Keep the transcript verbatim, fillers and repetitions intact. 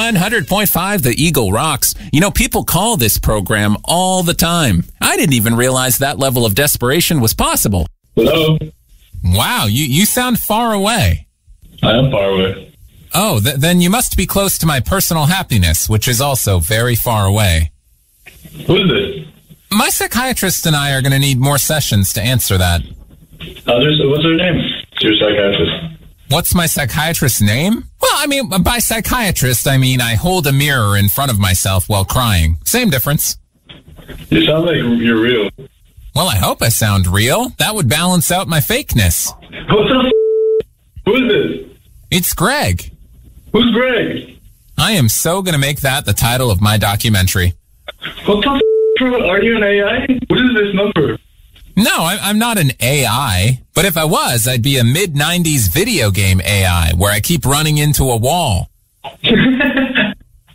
one hundred point five The Eagle rocks. You know, people call this program all the time. I didn't even realize that level of desperation was possible. Hello? Wow, you, you sound far away. I am far away. Oh, th- then you must be close to my personal happiness, which is also very far away. Who is this? My psychiatrist and I are going to need more sessions to answer that. Uh, there's, what's her name? It's your psychiatrist. What's my psychiatrist's name? Well, I mean, by psychiatrist, I mean I hold a mirror in front of myself while crying. Same difference. You sound like you're real. Well, I hope I sound real. That would balance out my fakeness. What the f***? Who is this? It's Greg. Who's Greg? I am so going to make that the title of my documentary. What the f***? Are you an A I? What is this number? No, I, I'm not an A I. But if I was, I'd be a mid nineties video game A I where I keep running into a wall.